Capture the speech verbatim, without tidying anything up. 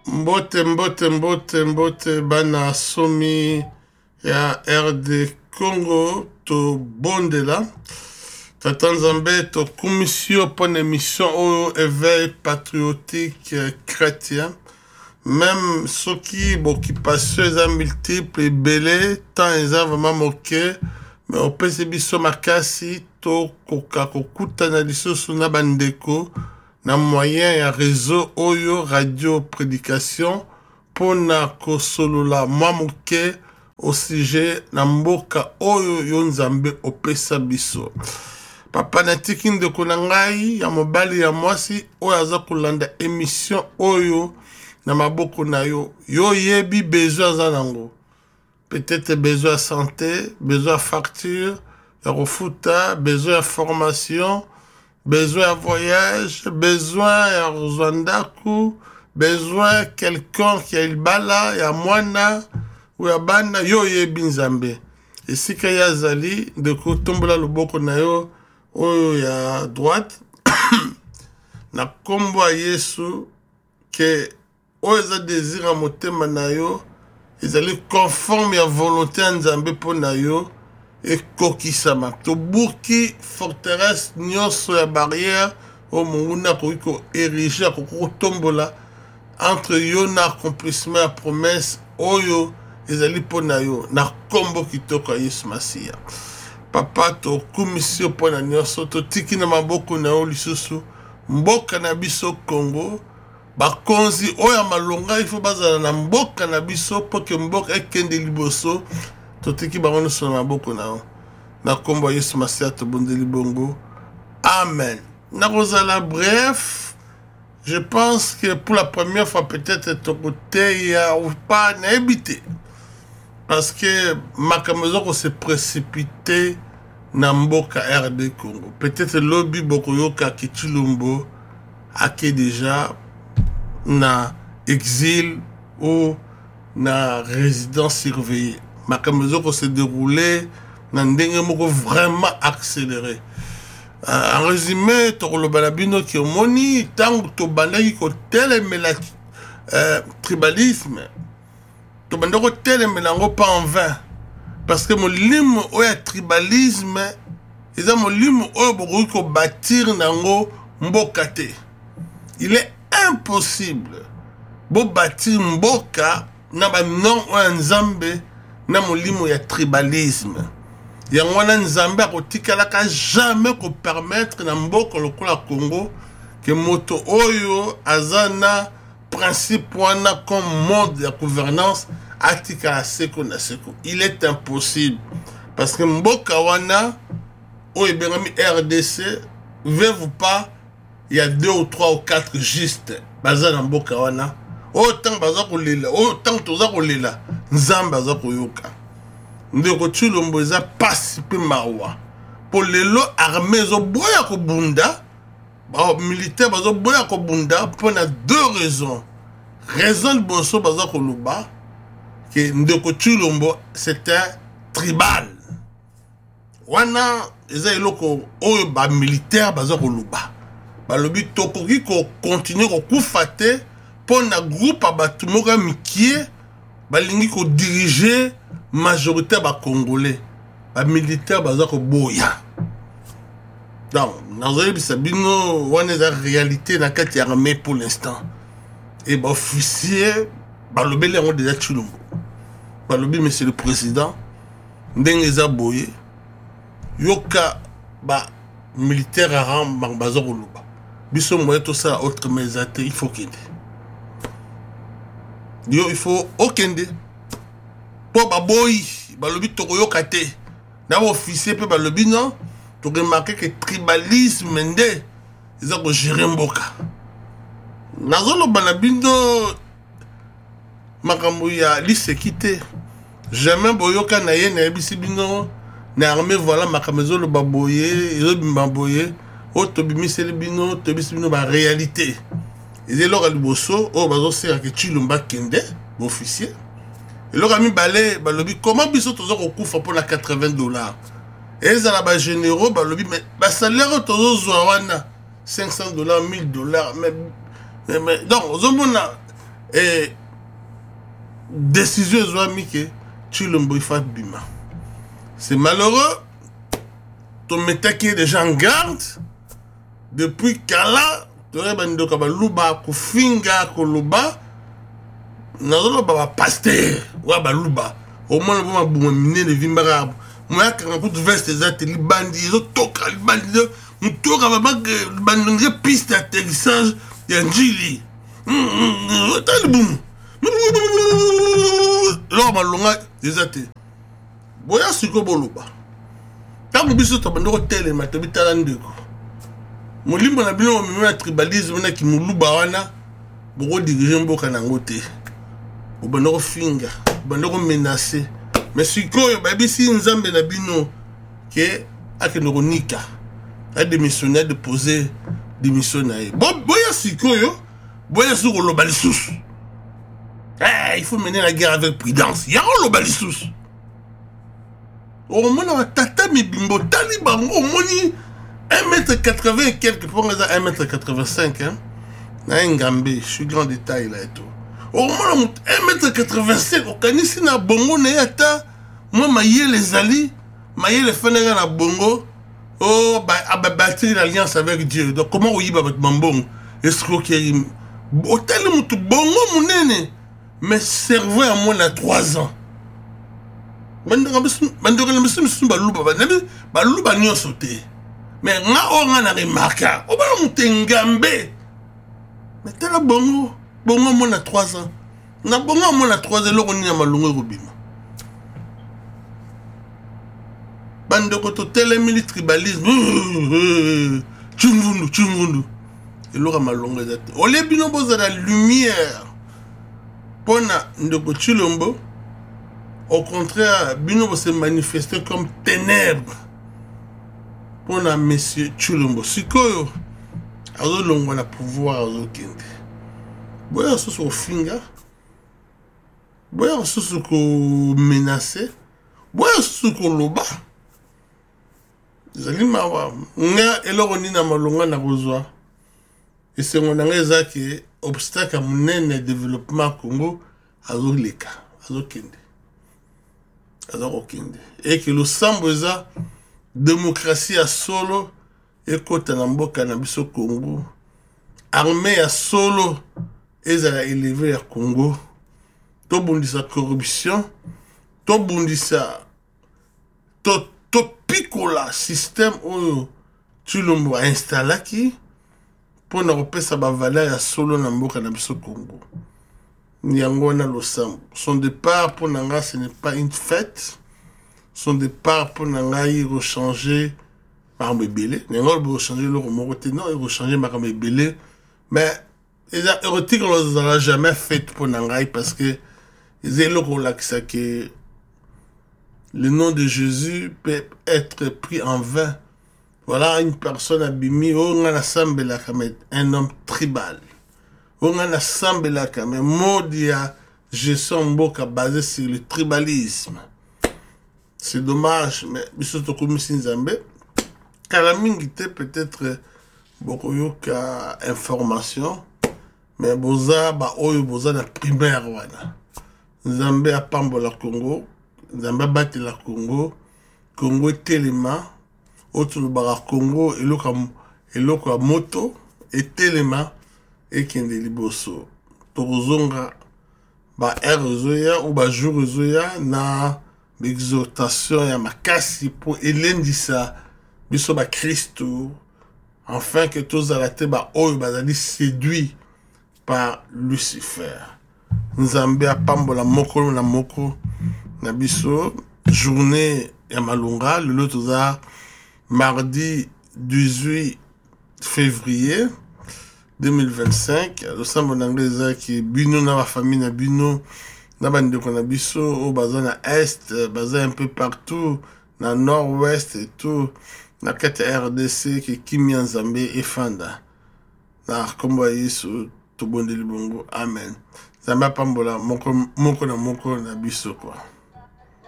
Mbote mbote mbote mbote bana somi ya R D Congo to bondela Tata Nzambe to commission pour une émission au éveil patriotique chrétien même ceux qui occupation les multiples belé tant ils ont vraiment moqué mais au P C B so makasi to koka kokuta na lisusu na bandeko na moyen ya réseau oyo radio prédication pona kosolola mwa moke au sujet na mboka oyo yo Nzambe opesa biso papa natiki ndeko na ngai ya mobali ya mwasi oyo aza kolanda émission oyo na maboko na yo yo yebi besoin za nango peut-être besoin de santé besoin de facture ya refuta besoin de formation besoin de voyage, besoin ya Rwandako, besoin de quelqu'un qui a il bala, ya mwana, ou ya bana, yo yebi Nzambe. Et si kaya zali, de kotombola loboko na yo, oyo ya droite, na kombo a Yesu, que oyo za désir a motema na yo, ezali conforme ya volonté ya Nzambe po na yo, et kokisama to buki forteresse nyonso ya barrière o munguna ko ko ériger ko tombola entre yo na accomplissement ya promesse oyo ezali pona yo na kombo kitoko ya Yesu Masia papa to commission pona nyonso to tiki na maboko na yo lisusu mboka na biso Congo bakonzi oyo malonga il faut bazala na mboka na biso po ke mboka ekende liboso totiki bango so na boko na na kombo Yesu Masia to bondeli bongo amen na rozala bref je pense que pour la première fois peut-être ton côté ya ou pas n'habité parce que makamezo ko se précipité na mboka R D Congo peut-être lobby boko yoka kichilumbo ake déjà na exil ou na résidence surveillée makamezo ko se déroulé na ndenge moko vraiment accéléré euh, en résumé to lo balabino ki omoni tango to bandaki ko telemela euh, tribalisme to bandako telemela ngo pas en vain parce que molimo oya tribalisme eza molimo oyo boko ko bâtir nango mboka te il est impossible bo bâtir mboka na ba non oya Nzambe na molimo ya tribalisme yango wana Nzambe akotikalaka jamais ko permettre na mboka lokola Congo que moto oyo azana principe wana comme mode de gouvernance atika seko na seko il est impossible parce que mboka wana oyo bengami R D C veut pas il y a deux ou trois ou quatre juste bazana mboka wana autant baza kolela autant toza kolela Nzambe aza koyoka ndeko Tshilombo eza pasi pe mawa po lelo armée zo boya ko bunda ba militaire bazo boya ko bunda pour na deux raisons raison boso baza ko luba que ndeko Tshilombo c'était tribal wana eza eloko oyo ba militaire baza ko luba ba lobi tokoki ko continuer ko kufate pour na groupe abatu moka mikie balingi ko diriger majorité ba congolais ba militaire baza ko boya donc nazali bisabino wana za réalité na kati ya armée pour l'instant et ba officier ba lobele ngo déjà Tshilombo ba lobi monsieur le président ndenge za boye yoka ba militaire rang baza ko luba biso moye to ça autre mais il faut qu'il Yo, il faut okende po baboy balobi tokoyoka te na officier pe balobi non to remarquer que tribalisme nde eza ko gérer mboka nazolo banabindo makambo ya lisekite jamais boyoka na ye na bisi bino na armée voilà makamezo lo baboye yo bimbaboye o to bimiseli bino to bisi bino ba réalité et là le bosso oh bazo sera que Tshilombo kende officier et là mi balé balobi comment biso tozo ko kufa pour la quatre-vingts dollars et ça la ba généraux balobi mais ba salaire tozo zwa wana cinq cents dollars mille dollars mais mais donc ozomona et décision ezwami ke Tshilombo ifa bima. C'est malheureux. Ton métaki est déjà en garde. Depuis Kala, tu aurais bando kabaluba kufinga koluba. Nazolo baba pasteur wa baluba. Au moins le bon bon miné de vimbara. Moi quand on veste des ateliers bandits, ils toka les bandits, on toka baba bandit piste d'atterrissage et un jili. T'as le boum. Là malonga des ateliers. Boya siko boluba. Tant biso to bando hotel matobi talandeko. Molimbo na bino mimi tribalisme na ki muluba wana boko diriger mboka na ngote. Bando finga, bando menacer. Mais sikoyo babisi nzambe na bino ke akeno nika. A démissionné de poser démission na ye. Bo boya sikoyo, boya siko lo balisusu. Eh, il faut mener la guerre avec prudence. Ya lo balisusu. Au moins, on a tata mi bimbo taliban au moins un mètre quatre-vingts et quelques pour un mètre quatre-vingt-cinq hein. Na Ngambe, je suis grand détail là et tout. Au moins un mètre quatre-vingt-cinq au kanisi na bongo na yata moi maye les ali, maye les fenêtres na bongo. Oh bah a bâtir l'alliance avec Dieu. Donc comment on y va avec Mambong? Escroquerie. Hôtel mutu bongo munene. Mais cerveau à moi na trois ans. Bandora bisu bandora na bisu bisu baluba banabi baluba nyo sauté mais nga o nga na remarka o ba mutengambe mais tala bongo bongo mo na trois ans na bongo mo na trois ans loko ni na malungo robima bandoko to tele militaire tribalisme chungundu chungundu et loko malungo zate o le bino boza la lumière pona ndoko Tshilombo. Au contraire, Bino se manifester comme ténèbres pour la monsieur Tshilombo. Sikoyo, azo longo na pouvoir azo kende. Boya so so finga. Boya so so ko menacer. Boya so ko loba. Zali mawa. Nga eloko ni na malonga na kozwa. Et c'est mon angeza qui obstacle à mon développement Congo azo leka, azo kende. Et que le samboza démocratie à solo et kota na mboka na biso Congo armée à solo et à élever à Congo to bundisa corruption to bundisa to to picola système où Tshilombo a installé qui pour na repesa ba valeur à solo na mboka na biso Congo. Nyangona Losam. Son départ pour Nanga, ce n'est pas une fête. Son départ pour Nanga, il rechanger Marambe Belé. Nyangona il rechanger le Romoroté. Non, il rechanger Marambe Belé. Mais, les érotiques, on ne l'a jamais fait pour Nanga parce que ils ont le rôle que le nom de Jésus peut être pris en vain. Voilà une personne abîmée, un homme tribal. On a assemblé là quand même modia gestion mboka basé sur le tribalisme. C'est dommage mais biso to komisi nzambe kala mingi te peut-être beaucoup yoka information mais boza ba oyo boza na primaire wana. Nzambe a pambola Congo, nzambe bati la Congo, Congo telema autour bara Congo eloko eloko moto et telema et qui est liboso tozonga ba erozoya ou ba jourzoya na l'exhortation ya makasi pour elendisa biso ba Christo afin que tous à la te ba oyo bazali séduit par Lucifer. Nzambe apambola moko na moko na biso journée ya malunga le lotoza mardi dix-huit février deux mille vingt-cinq, le sambo d'anglais qui bino na ma famille na bino na bande ko na biso au baza na est, baza un peu partout na nord-ouest et tout na kati R D C qui Kimi Nzambe et Fanda na kombo Yesu to bondeli bongo amen. Zamba pambola moko moko na moko na biso quoi.